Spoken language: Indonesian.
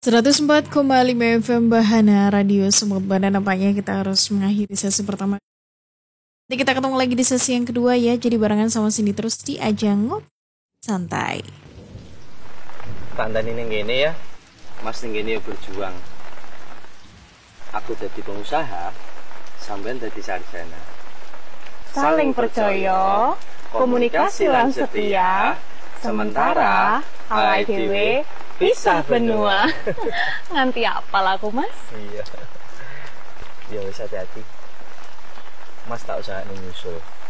104,5 FM Bahana Radio Sumatera. Dan nampaknya kita harus mengakhiri sesi pertama. Nanti kita ketemu lagi di sesi yang kedua ya. Jadi barengan sama Cindy terus di ajang ngopi santai. Kandani ning kene ya. Mas ning kene berjuang. Aku jadi pengusaha, sampean jadi sarjana. Saling percaya, komunikasi lan setia, sementara awake dhewe pisah benua. Nganti apal aku, Mas? Iya. Ya wis hati-hati. Mas tak usah nyusul.